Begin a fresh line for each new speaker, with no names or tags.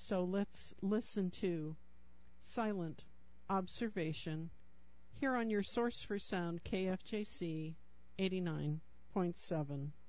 So let's listen to Silent Observation here on your source for sound, KFJC 89.7.